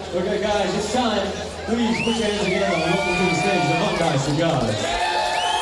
Okay, guys, it's time. Please put your hands together and welcome to the stage the Monday Cigars.